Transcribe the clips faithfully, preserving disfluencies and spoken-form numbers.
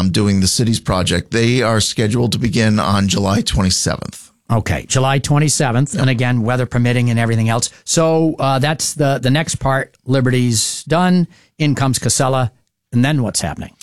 um, doing the city's project. They are scheduled to begin on July twenty-seventh. Okay, July twenty-seventh, yep. And again, weather permitting and everything else. So uh, that's the, the next part. Liberty's done. In comes Casella. And then what's happening?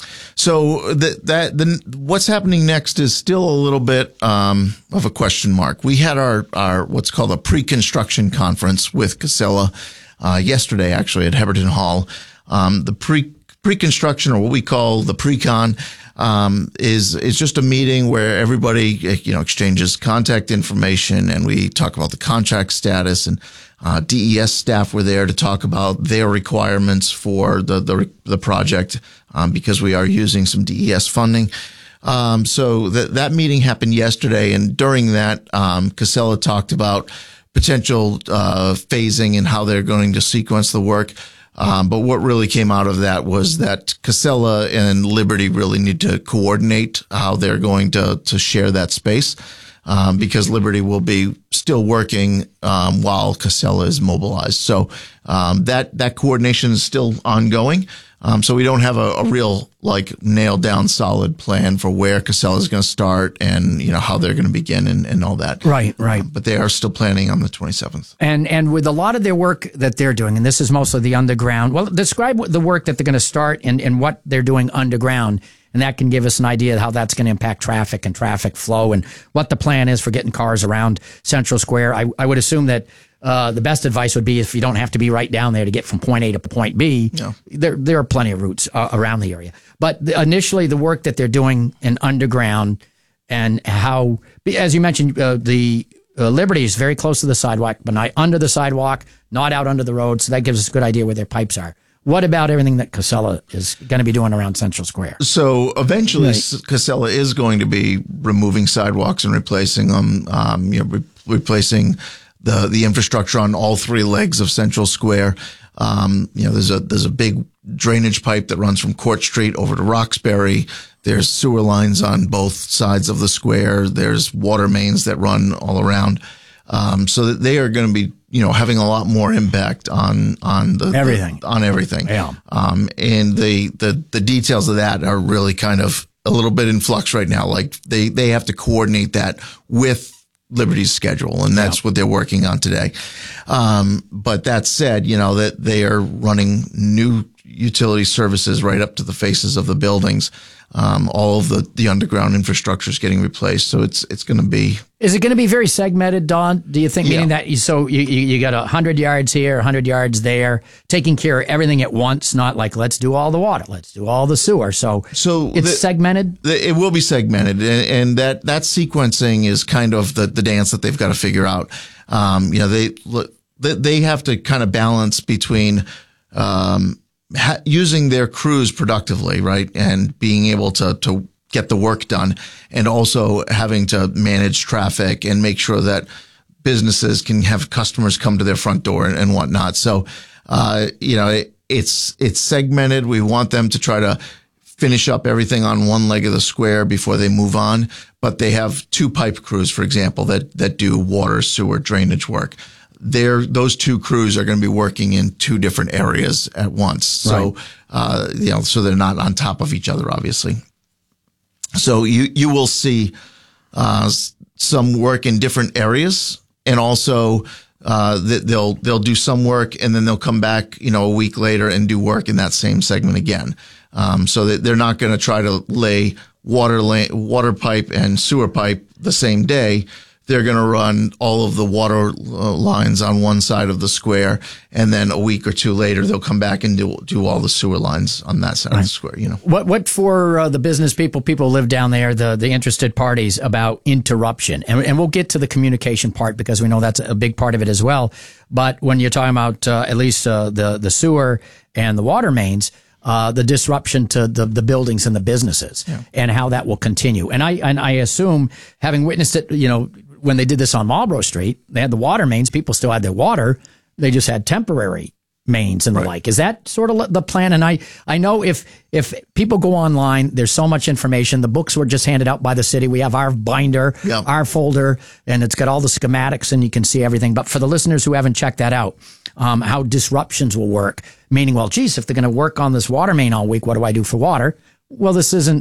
So that that the what's happening next is still a little bit um, of a question mark. We had our our what's called a pre-construction conference with Casella uh, yesterday, actually at Heberton Hall. Um, the pre pre-construction, or what we call the pre-con, um, is is just a meeting where everybody you know exchanges contact information, and we talk about the contract status. And Uh, D E S staff were there to talk about their requirements for the the, the project um, because we are using some D E S funding. Um, so that that meeting happened yesterday, and during that, um, Casella talked about potential uh, phasing and how they're going to sequence the work. Um, but what really came out of that was that Casella and Liberty really need to coordinate how they're going to to share that space. Um, because Liberty will be still working um, while Casella is mobilized. So um, that that coordination is still ongoing. Um, so we don't have a, a real like nailed down solid plan for where Casella is going to start and you know how they're going to begin and, and all that. Right, right. Um, but they are still planning on the twenty-seventh. And and with a lot of their work that they're doing, and this is mostly the underground. Well, describe what the work that they're going to start and, and what they're doing underground. And that can give us an idea of how that's going to impact traffic and traffic flow and what the plan is for getting cars around Central Square. I, I would assume that uh, the best advice would be if you don't have to be right down there to get from point A to point B, yeah. there there are plenty of routes uh, around the area. But the, initially, the work that they're doing in underground and how, as you mentioned, uh, the uh, Liberty is very close to the sidewalk, but not under the sidewalk, not out under the road. So that gives us a good idea where their pipes are. What about everything that Casella is going to be doing around Central Square? So eventually, right. Casella is going to be removing sidewalks and replacing them. Um, you know, re- replacing the the infrastructure on all three legs of Central Square. Um, you know, there's a there's a big drainage pipe that runs from Court Street over to Roxbury. There's sewer lines on both sides of the square. There's water mains that run all around. Um, so that they are going to be, you know, having a lot more impact on, on the, everything, the, on everything. Yeah. Um, and the, the, the details of that are really kind of a little bit in flux right now. Like they, they have to coordinate that with Liberty's schedule, and that's yeah. what they're working on today. Um, but that said, you know, that they are running new utility services right up to the faces of the buildings. Um, all of the, the underground infrastructure is getting replaced. So it's, it's going to be. Is it going to be very segmented, Don? Do you think, yeah. meaning that you, so you, you, you got a hundred yards here, a hundred yards there, taking care of everything at once, not like, let's do all the water, let's do all the sewer. So, so it's the, segmented? The, it will be segmented. And, and that, that sequencing is kind of the, the dance that they've got to figure out. Um, you know, they, they have to kind of balance between, um, Ha- using their crews productively, right, and being able to to get the work done, and also having to manage traffic and make sure that businesses can have customers come to their front door and, and whatnot. So, uh, you know, it, it's it's segmented. We want them to try to finish up everything on one leg of the square before they move on. But they have two pipe crews, for example, that that do water, sewer, drainage work. They're, those two crews are going to be working in two different areas at once. So, right. uh, you know, so they're not on top of each other, obviously. So you, you will see, uh, some work in different areas, and also, uh, they'll, they'll do some work and then they'll come back, you know, a week later and do work in that same segment again. Um, so that they're not going to try to lay water, lay, water pipe and sewer pipe the same day. They're going to run all of the water lines on one side of the square, and then a week or two later, they'll come back and do do all the sewer lines on that side right. of the square. You know, what what for uh, the business people, people who live down there, the the interested parties about interruption, and and we'll get to the communication part because we know that's a big part of it as well. But when you're talking about uh, at least uh, the the sewer and the water mains. Uh, the disruption to the, the buildings and the businesses yeah. and how that will continue. And I, and I assume, having witnessed it, you know, when they did this on Marlborough Street, they had the water mains. People still had their water. They just had temporary mains and the right. like. Is that sort of the plan? And I, I know if, if people go online, there's so much information. The books were just handed out by the city. We have our binder, yeah. our folder, and it's got all the schematics and you can see everything. But for the listeners who haven't checked that out, um, how disruptions will work, meaning, well, geez, if they're going to work on this water main all week, what do I do for water? Well, this isn't